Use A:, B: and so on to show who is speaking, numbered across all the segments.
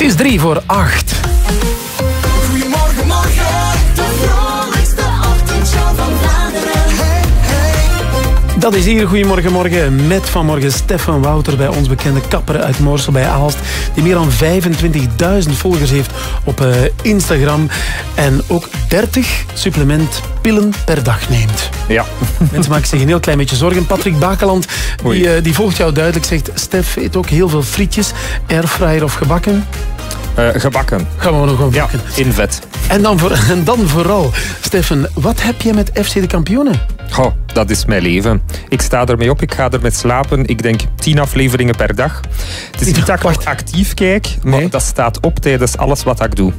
A: is 3 voor 8.
B: Goedemorgen, morgen. De vrolijkste ochtendshow van Vlaanderen.
A: Dat is hier Goedemorgen Morgen met vanmorgen Stefan Wouter bij ons bekende kapper uit Moorsel bij Aalst. Die meer dan 25.000 volgers heeft op Instagram. En ook 30 supplementpillen per dag neemt.
C: Ja.
A: Mensen maken zich een heel klein beetje zorgen. Patrick Bakeland, die volgt jou duidelijk. Zegt, Stef eet ook heel veel frietjes. Airfryer of gebakken?
C: Gebakken.
A: Gaan we nog gebakken.
C: Ja, in vet.
A: En dan vooral, Stefan, wat heb je met FC de Kampioenen?
C: Goh, dat is mijn leven. Ik sta ermee op, ik ga ermee slapen. Ik denk 10 afleveringen per dag. Het is niet dat ik echt actief kijk, maar dat staat op tijdens alles wat ik doe.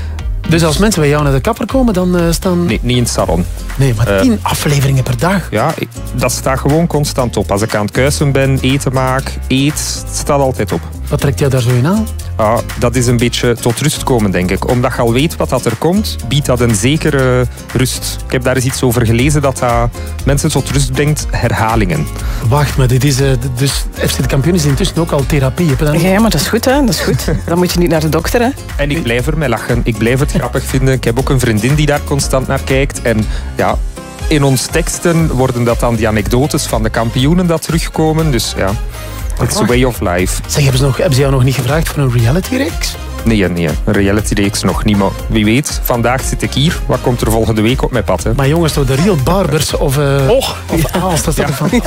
A: Dus als mensen bij jou naar de kapper komen, dan staan...
C: Nee, niet in het salon.
A: Nee, maar 10 afleveringen per dag?
C: Ja, dat staat gewoon constant op. Als ik aan het kuisen ben, eten maak, het staat altijd op.
A: Wat trekt jou daar zo in aan?
C: Dat is een beetje tot rust komen, denk ik. Omdat je al weet wat dat er komt, biedt dat een zekere rust. Ik heb daar eens iets over gelezen dat mensen tot rust brengt, herhalingen.
A: Wacht, maar dit is... dus FC de Kampioenen is intussen ook al therapie.
D: Ja, maar dat is goed, hè. Dat is goed. Dan moet je niet naar de dokter, hè.
C: En ik blijf ermee lachen. Ik blijf het grappig vinden. Ik heb ook een vriendin die daar constant naar kijkt. En ja, in ons teksten worden dat dan die anekdotes van de kampioenen dat terugkomen. Dus ja, it's a way of life.
A: Zeg, hebben ze jou nog niet gevraagd voor een reality-reeks?
C: Nee, een reality-reeks nog niet. Maar wie weet, vandaag zit ik hier. Wat komt er volgende week op mijn pad? Hè?
A: Maar jongens, toch de Real Barbers of Aalst, dat is toch van...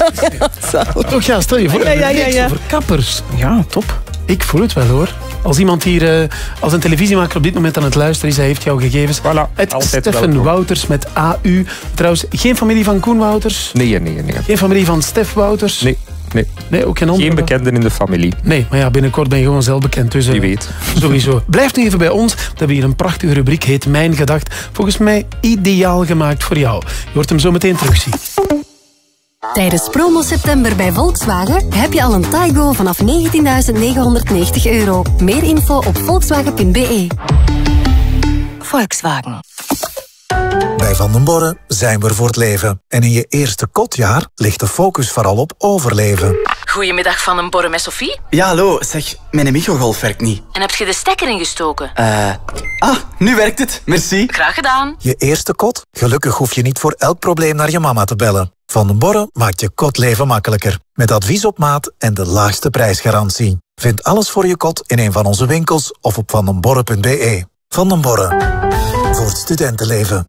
A: Toch ja, stel je voor, een reeks over kappers.
D: Ja, top.
A: Ik voel het wel, hoor. Als iemand hier, als een televisiemaker op dit moment aan het luisteren is, hij heeft jouw gegevens.
C: Voilà,
A: Stefan Wouters met AU. Trouwens, geen familie van Koen Wouters?
C: Nee.
A: Geen familie van Stef Wouters?
C: Nee,
A: ook geen andere?
C: Geen bekenden in de familie.
A: Nee, maar ja, binnenkort ben je gewoon zelf bekend. Dus,
C: wie weet.
A: Sowieso. Blijf nu even bij ons. We hebben hier een prachtige rubriek, heet Mijn Gedacht. Volgens mij ideaal gemaakt voor jou. Je hoort hem zo meteen terugzien.
E: Tijdens promo september bij Volkswagen heb je al een Taigo vanaf €19.990. Meer info op volkswagen.be. Volkswagen.
F: Bij Van den Borre zijn we er voor het leven. En in je eerste kotjaar ligt de focus vooral op overleven.
G: Goedemiddag, Van den Borre met Sophie.
H: Ja, hallo. Zeg, mijn microgolf werkt niet.
G: En heb je de stekker ingestoken?
H: Nu werkt het. Merci.
G: Graag gedaan.
F: Je eerste kot? Gelukkig hoef je niet voor elk probleem naar je mama te bellen. Van den Borre maakt je kotleven makkelijker. Met advies op maat en de laagste prijsgarantie. Vind alles voor je kot in een van onze winkels of op vandenborre.be. Van den Borre. Voor het studentenleven.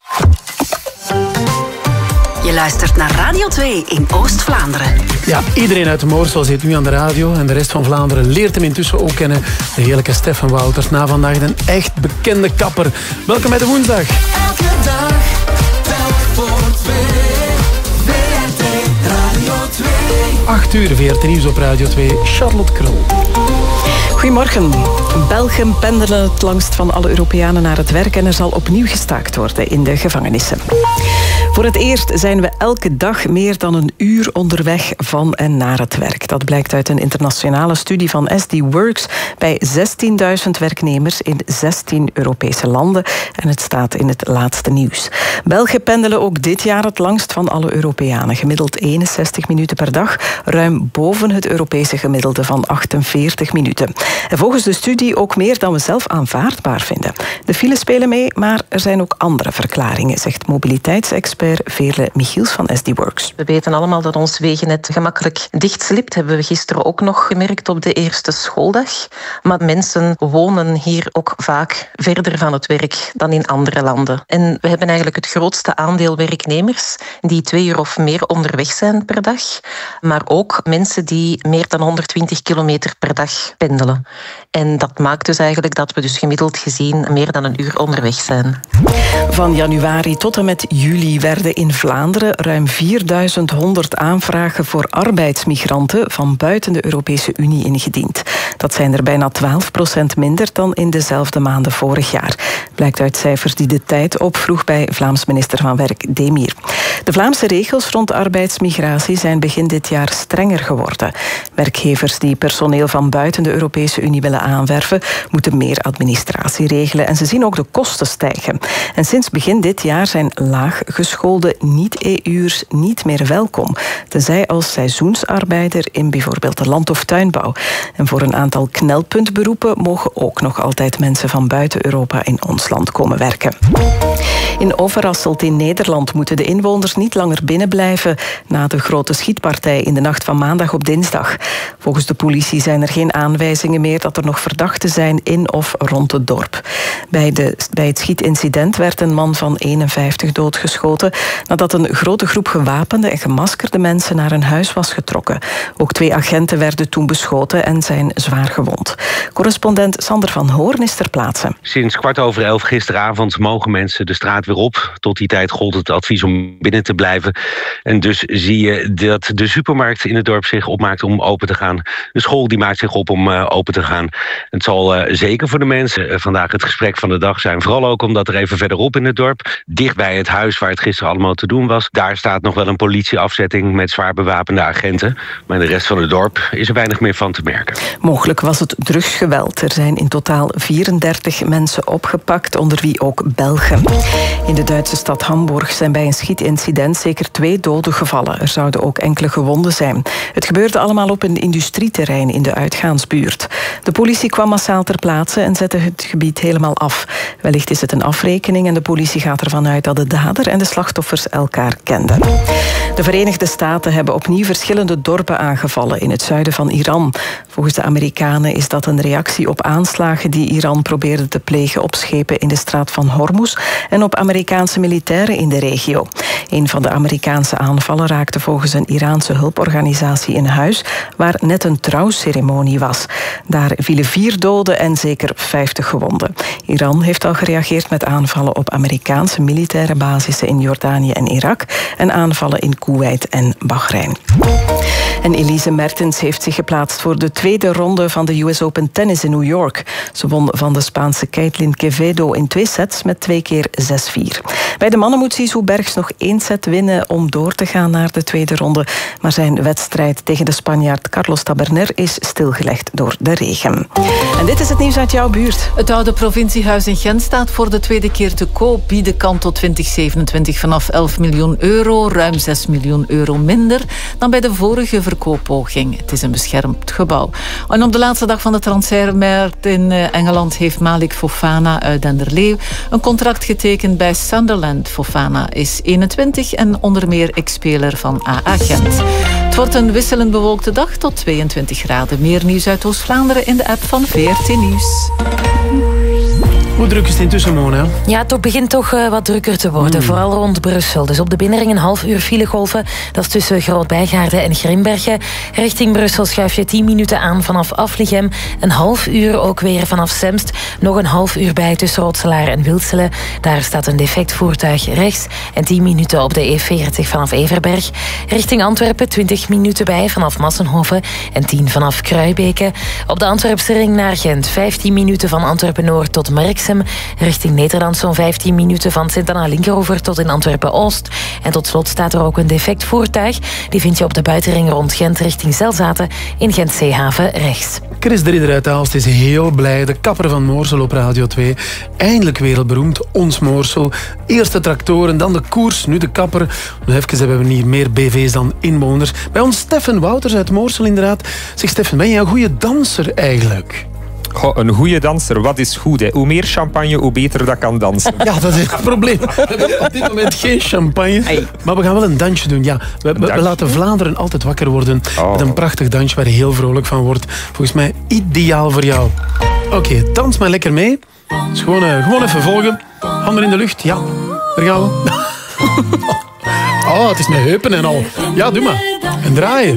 E: Je luistert naar Radio 2 in Oost-Vlaanderen.
A: Ja, iedereen uit de Moorsel zit nu aan de radio en de rest van Vlaanderen leert hem intussen ook kennen. De heerlijke Stefan Wouters, na vandaag een echt bekende kapper. Welkom bij de woensdag.
B: Elke dag, telk voor 2. VRT Radio 2.
A: 8 uur, VRT Nieuws op Radio 2. Charlotte Krul.
D: Goedemorgen. Belgen pendelen het langst van alle Europeanen naar het werk en er zal opnieuw gestaakt worden in de gevangenissen. Voor het eerst zijn we elke dag meer dan een uur onderweg van en naar het werk. Dat blijkt uit een internationale studie van SD Works bij 16.000 werknemers in 16 Europese landen. En het staat in het laatste nieuws. Belgen pendelen ook dit jaar het langst van alle Europeanen. Gemiddeld 61 minuten per dag, ruim boven het Europese gemiddelde van 48 minuten. En volgens de studie ook meer dan we zelf aanvaardbaar vinden. De files spelen mee, maar er zijn ook andere verklaringen, zegt mobiliteitsexpert Veerle Michiels van SD Works.
I: We weten allemaal dat ons wegennet gemakkelijk dichtslipt. Hebben we gisteren ook nog gemerkt op de eerste schooldag. Maar mensen wonen hier ook vaak verder van het werk dan in andere landen. En we hebben eigenlijk het grootste aandeel werknemers die 2 uur of meer onderweg zijn per dag. Maar ook mensen die meer dan 120 kilometer per dag pendelen. En dat maakt dus eigenlijk dat we dus gemiddeld gezien meer dan een uur onderweg zijn.
D: Van januari tot en met juli werden in Vlaanderen ruim 4100 aanvragen voor arbeidsmigranten van buiten de Europese Unie ingediend. Dat zijn er bijna 12% minder dan in dezelfde maanden vorig jaar. Blijkt uit cijfers die De Tijd opvroeg bij Vlaams minister van Werk Demir. De Vlaamse regels rond arbeidsmigratie zijn begin dit jaar strenger geworden. Werkgevers die personeel van buiten de Europese Unie willen aanwerven, moeten meer administratie regelen en ze zien ook de kosten stijgen. En sinds begin dit jaar zijn laaggeschoolde niet-EU'ers niet meer welkom, tenzij als seizoensarbeider in bijvoorbeeld de land- of tuinbouw. En voor een aantal knelpuntberoepen mogen ook nog altijd mensen van buiten Europa in ons land komen werken. In Overasselt in Nederland moeten de inwoners niet langer binnenblijven na de grote schietpartij in de nacht van maandag op dinsdag. Volgens de politie zijn er geen aanwijzingen meer dat er nog verdachten zijn in of rond het dorp. Bij het schietincident werd een man van 51 doodgeschoten nadat een grote groep gewapende en gemaskerde mensen naar een huis was getrokken. Ook 2 agenten werden toen beschoten en zijn zwaar gewond. Correspondent Sander van Hoorn is ter plaatse.
J: Sinds 11:15 gisteravond mogen mensen de straat weer op. Tot die tijd gold het advies om binnen te blijven. En dus zie je dat de supermarkt in het dorp zich opmaakt om open te gaan. De school die maakt zich op om open te gaan. Het zal zeker voor de mensen vandaag het gesprek van de dag zijn. Vooral ook omdat er even verderop in het dorp, dicht bij het huis waar het gisteren allemaal te doen was, daar staat nog wel een politieafzetting met zwaar bewapende agenten. Maar in de rest van het dorp is er weinig meer van te merken.
D: Mogelijk was het drugsgeweld. Er zijn in totaal 34 mensen opgepakt, onder wie ook Belgen. In de Duitse stad Hamburg zijn bij een schietincident zeker 2 doden gevallen. Er zouden ook enkele gewonden zijn. Het gebeurde allemaal op een industrieterrein in de uitgaansbuurt. De politie kwam massaal ter plaatse en zette het gebied helemaal af. Wellicht is het een afrekening en de politie gaat ervan uit dat de dader en de slachtoffers elkaar kenden. De Verenigde Staten hebben opnieuw verschillende dorpen aangevallen in het zuiden van Iran. Volgens de Amerikanen is dat een reactie op aanslagen die Iran probeerde te plegen op schepen in de straat van Hormuz en op Amerikaanse militairen in de regio. Een van de Amerikaanse aanvallen raakte volgens een Iraanse hulporganisatie in huis waar net een trouwceremonie was. Daar vielen 4 doden en zeker 50 gewonden. Iran heeft al gereageerd met aanvallen op Amerikaanse militaire basissen in Jordanië en Irak en aanvallen in Kuwait en Bahrein. En Elise Mertens heeft zich geplaatst voor de tweede ronde van de US Open Tennis in New York. Ze won van de Spaanse Caitlin Quevedo in 2 sets met 2 keer 6-4. Bij de mannen moet Zizou Bergs nog 1 set winnen om door te gaan naar de tweede ronde. Maar zijn wedstrijd tegen de Spanjaard Carlos Taberner is stilgelegd door de regen. En dit is het nieuws uit jouw buurt.
K: Het oude provinciehuis in Gent staat voor de tweede keer te koop. Bieden kan tot 2027 vanaf 11 miljoen euro, ruim 6 miljoen euro minder dan bij de vorige verkooppoging. Het is een beschermd gebouw. En op de laatste dag van de transfermarkt in Engeland heeft Malik Fofana uit Denderleeuw een contract getekend bij Sunderland. Fofana is 21 en onder meer ex-speler van AA Gent. Het wordt een wisselend bewolkte dag tot 22 graden. Meer nieuws uit Oost-Vlaanderen in de app van VRT Nieuws.
A: Hoe druk is het intussen, Mona?
L: Ja, het begint toch wat drukker te worden. Vooral rond Brussel. Dus op de binnenring een half uur filegolven. Dat is tussen Groot-Bijgaarde en Grimbergen. Richting Brussel schuif je 10 minuten aan vanaf Aflichem. Een half uur ook weer vanaf Semst. Nog een half uur bij tussen Rotselaar en Wilselen. Daar staat een defect voertuig rechts. En 10 minuten op de E40 vanaf Everberg. Richting Antwerpen 20 minuten bij vanaf Massenhoven. En 10 vanaf Kruibeke. Op de Antwerpse ring naar Gent 15 minuten van Antwerpen-Noord tot Merksem. Richting Nederland zo'n 15 minuten van Sint-Anna-Linkeroever tot in Antwerpen-Oost. En tot slot staat er ook een defect voertuig. Die vind je op de buitenring rond Gent richting Zelzaten in Gent-Zeehaven rechts.
A: Chris de Ridder uit Aalst is heel blij. De kapper van Moorsel op Radio 2. Eindelijk wereldberoemd, ons Moorsel. Eerst de tractoren, dan de koers, nu de kapper. Nog even hebben we hier meer BV's dan inwoners. Bij ons Steffen Wouters uit Moorsel inderdaad. Zeg Steffen, ben jij een goede danser eigenlijk?
C: Goh, een goede danser, wat is goed? Hè? Hoe meer champagne, hoe beter dat kan dansen.
A: Ja, dat is het probleem. We hebben op dit moment geen champagne. Maar we gaan wel een dansje doen. Ja, we laten Vlaanderen altijd wakker worden met een prachtig dansje waar je heel vrolijk van wordt. Volgens mij ideaal voor jou. Oké, dans maar lekker mee. Dus gewoon even volgen. Handen in de lucht. Ja, daar gaan we. Oh, het is met heupen en al. Ja, doe maar. En draaien.